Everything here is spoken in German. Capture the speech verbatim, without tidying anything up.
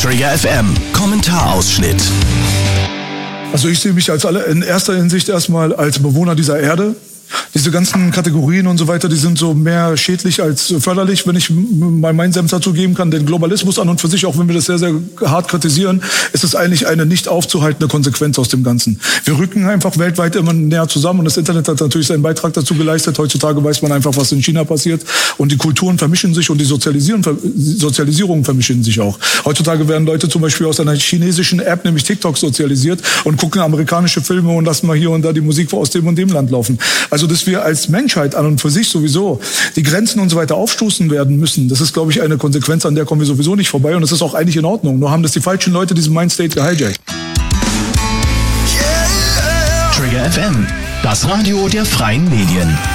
Trigger F M, Kommentarausschnitt. Also ich sehe mich als alle in erster Hinsicht erstmal als Bewohner dieser Erde. Diese ganzen Kategorien und so weiter, die sind so mehr schädlich als förderlich, wenn ich mal meinen Senf dazu geben kann. Den Globalismus an und für sich, auch wenn wir das sehr, sehr hart kritisieren, ist es eigentlich eine nicht aufzuhaltende Konsequenz aus dem Ganzen. Wir rücken einfach weltweit immer näher zusammen und das Internet hat natürlich seinen Beitrag dazu geleistet. Heutzutage weiß man einfach, was in China passiert und die Kulturen vermischen sich und die Sozialisieren, Sozialisierungen vermischen sich auch. Heutzutage werden Leute zum Beispiel aus einer chinesischen App, nämlich TikTok, sozialisiert und gucken amerikanische Filme und lassen mal hier und da die Musik aus dem und dem Land laufen. Also dass wir als Menschheit an und für sich sowieso die Grenzen und so weiter aufstoßen werden müssen, das ist, glaube ich, eine Konsequenz, an der kommen wir sowieso nicht vorbei und das ist auch eigentlich in Ordnung. Nur haben das die falschen Leute diesen Mindstate gehijackt. Trigger F M, das Radio der freien Medien.